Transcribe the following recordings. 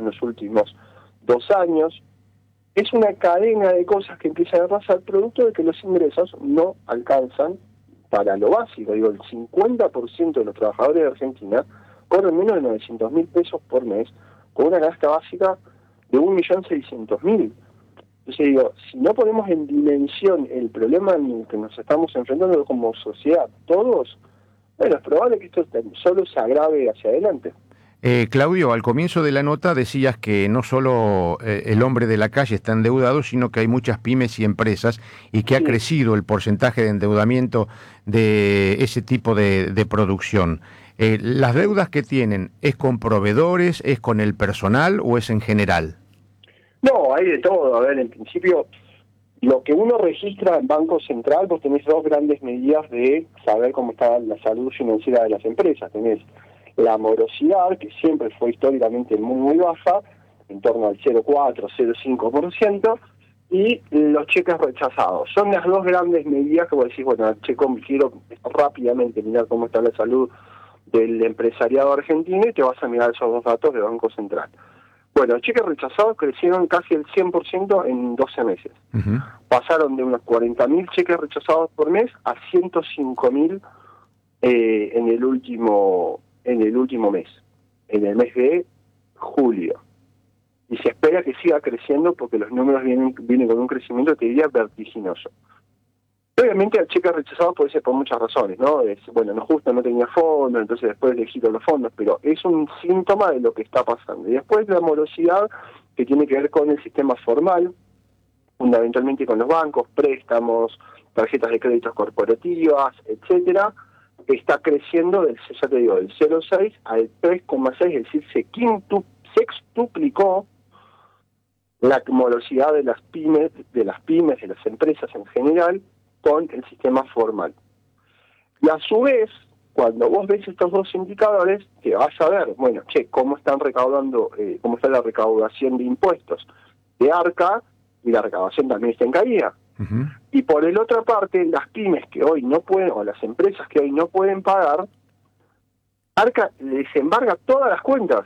en los últimos 2 años. Es una cadena de cosas que empiezan a pasar producto de que los ingresos no alcanzan para lo básico. Digo, el 50% de los trabajadores de Argentina cobran menos de 900.000 pesos por mes, con una canasta básica de 1.600.000. Entonces digo, si no ponemos en dimensión el problema en el que nos estamos enfrentando como sociedad, todos, bueno, es probable que esto solo se agrave hacia adelante. Claudio, al comienzo de la nota decías que no solo el hombre de la calle está endeudado, sino que hay muchas pymes y empresas y que ha crecido el porcentaje de endeudamiento de ese tipo de producción. ¿Las deudas que tienen es con proveedores, es con el personal o es en general? No, hay de todo. A ver, en principio, lo que uno registra en Banco Central, vos tenés 2 grandes medidas de saber cómo está la salud financiera de las empresas. Tenés la morosidad, que siempre fue históricamente muy baja, en torno al 0,4, 0,5%, y los cheques rechazados. Son las 2 grandes medidas que vos decís, bueno, quiero rápidamente mirar cómo está la salud del empresariado argentino y te vas a mirar esos 2 datos de Banco Central. Bueno, los cheques rechazados crecieron casi el 100% en 12 meses. Uh-huh. Pasaron de unos 40.000 cheques rechazados por mes a 105.000 en el último mes, en el mes de julio. Y se espera que siga creciendo porque los números vienen con un crecimiento, te diría, vertiginoso. Obviamente el cheque rechazado puede ser por muchas razones, ¿no? Bueno, no tenía fondos, entonces después le giro los fondos, pero es un síntoma de lo que está pasando. Y después la morosidad, que tiene que ver con el sistema formal, fundamentalmente con los bancos, préstamos, tarjetas de créditos corporativas, etcétera, está creciendo del 0,6 al 3,6, es decir, se sextuplicó la morosidad de las pymes, de las empresas en general, con el sistema formal. Y a su vez, cuando vos ves estos 2 indicadores, te vas a ver, bueno, cómo están recaudando, cómo está la recaudación de impuestos de Arca, y la recaudación también está en caída. Uh-huh. Y por el otra parte, las pymes que hoy no pueden, o las empresas que hoy no pueden pagar, Arca les embarga todas las cuentas.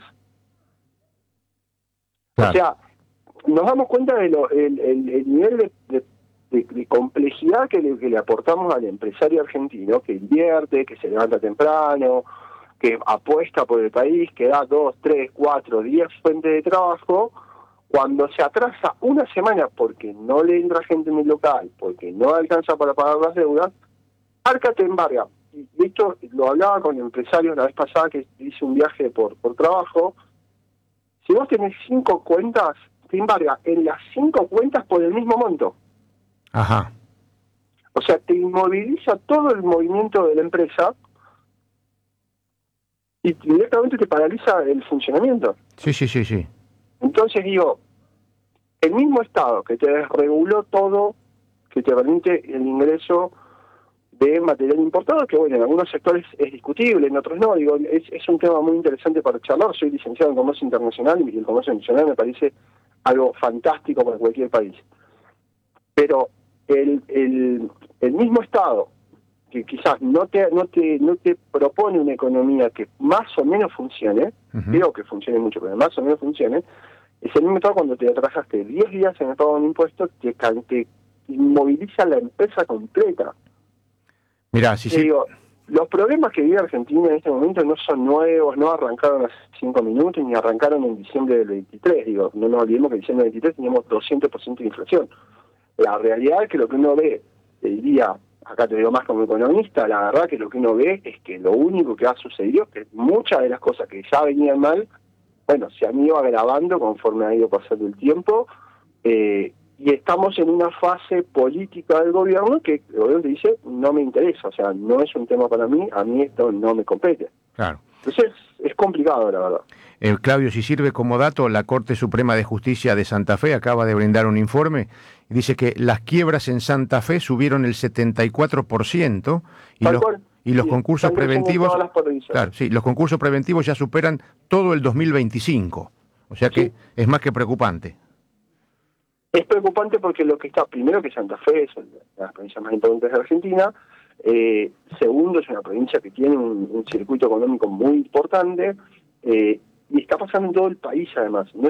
Claro. O sea, nos damos cuenta de el nivel de complejidad que le aportamos al empresario argentino, que invierte, que se levanta temprano, que apuesta por el país, que da 2, 3, 4, 10 fuentes de trabajo. Cuando se atrasa una semana porque no le entra gente en el local, porque no alcanza para pagar las deudas, Arca te embarga. Y de hecho, lo hablaba con empresarios la vez pasada que hice un viaje por trabajo. Si vos tenés 5 cuentas, te embarga en las 5 cuentas por el mismo monto. Ajá. O sea, te inmoviliza todo el movimiento de la empresa y directamente te paraliza el funcionamiento. Sí. Entonces digo, el mismo Estado que te desreguló todo, que te permite el ingreso de material importado, que bueno, en algunos sectores es discutible, en otros no, digo, es un tema muy interesante para charlar. Soy licenciado en Comercio Internacional y el comercio internacional me parece algo fantástico para cualquier país. Pero el mismo Estado, que quizás no te propone una economía que más o menos funcione, creo que funcione mucho, pero más o menos funcione, es el mismo Estado cuando te atrasaste 10 días en el pago de un impuesto, te inmoviliza la empresa completa. Mirá, digo, los problemas que vive Argentina en este momento no son nuevos, no arrancaron hace 5 minutos, ni arrancaron en diciembre del 23. Digo, no nos olvidemos que en diciembre del 23 teníamos 200% de inflación. La realidad es que lo que uno ve, te diría, acá te digo más como economista, la verdad que lo que uno ve es que lo único que ha sucedido es que muchas de las cosas que ya venían mal, bueno, se han ido agravando conforme ha ido pasando el tiempo, y estamos en una fase política del gobierno que el gobierno te dice, no me interesa, o sea, no es un tema para mí, a mí esto no me compete. Claro. Entonces es complicado, la verdad. Claudio, si sirve como dato, la Corte Suprema de Justicia de Santa Fe acaba de brindar un informe y dice que las quiebras en Santa Fe subieron el 74% y los concursos preventivos, claro, sí, los concursos preventivos ya superan todo el 2025. O sea que es más que preocupante. Es preocupante porque lo que está, primero, que Santa Fe es una de las provincias más importantes de Argentina. Segundo, es una provincia que tiene un circuito económico muy importante, y está pasando en todo el país además. No